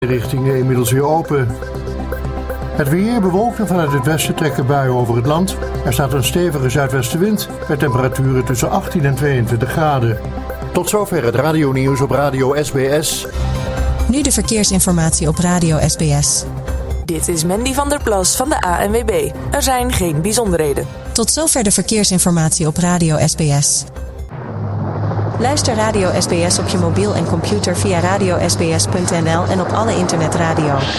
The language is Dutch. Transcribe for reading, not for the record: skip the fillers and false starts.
richtingen inmiddels weer open. Het weer bewolkt en vanuit het westen trekken buien over het land. Er staat een stevige zuidwestenwind met temperaturen tussen 18 en 22 graden. Tot zover het radionieuws op Radio SBS. Nu de verkeersinformatie op Radio SBS. Dit is Mandy van der Plas van de ANWB. Er zijn geen bijzonderheden. Tot zover de verkeersinformatie op Radio SBS. Luister Radio SBS op je mobiel en computer via radiosbs.nl en op alle internetradio.